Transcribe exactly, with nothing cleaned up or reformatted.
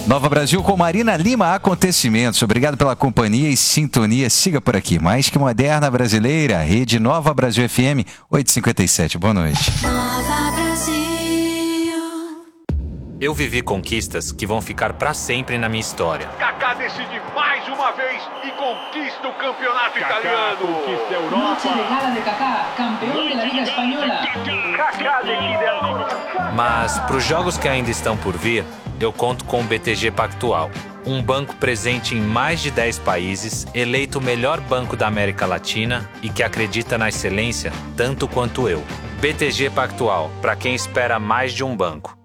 Nova Brasil com Marina Lima Acontecimentos. Obrigado pela companhia e sintonia. Siga por aqui. Mais que moderna brasileira. Rede Nova Brasil F M oitocentos e cinquenta e sete. Boa noite. Nova Brasil. Eu vivi conquistas que vão ficar pra sempre na minha história. Kaká decide mais uma vez e conquista o campeonato Kaká italiano. Conquista a Europa. Noche de gala de Kaká, campeão da Liga Espanhola. Kaká decide a... Mas pros jogos que ainda estão por vir, eu conto com o B T G Pactual. Um banco presente em mais de dez países, eleito o melhor banco da América Latina e que acredita na excelência tanto quanto eu. B T G Pactual, para quem espera mais de um banco.